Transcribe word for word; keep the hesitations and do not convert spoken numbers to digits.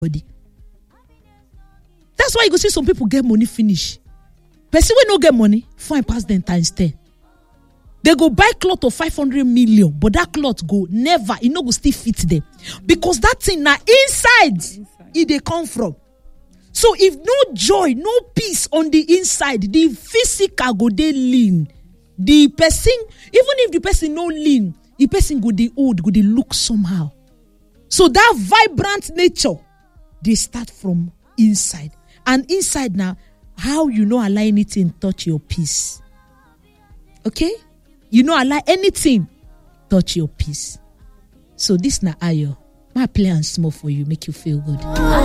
body. That's why you go see some people get money finish. Person wey no get money, fine pass them times ten. They go buy cloth of five hundred million, but that cloth go never, it no go still fit them. Because that thing now inside, inside. it they come from. So if no joy, no peace on the inside, the physical go dey lean. The person, even if the person no lean, the person go dey old, go dey look somehow. So that vibrant nature, they start from inside. And inside now, how you know allow anything touch your peace. Okay? You know allow anything touch your peace. So this na ayo. My play and small for you, make you feel good.